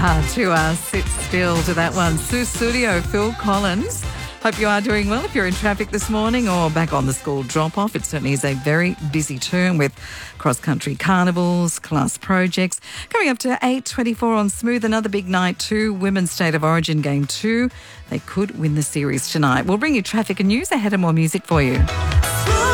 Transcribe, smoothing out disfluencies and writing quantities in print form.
hard to sit still to that one. Sue Studio, Phil Collins. Hope you are doing well. If you're in traffic this morning or back on the school drop-off, it certainly is a very busy term with cross-country carnivals, class projects. Coming up to 8:24 on Smooth, another big night too. Women's State of Origin Game 2. They could win the series tonight. We'll bring you traffic and news ahead of more music for you.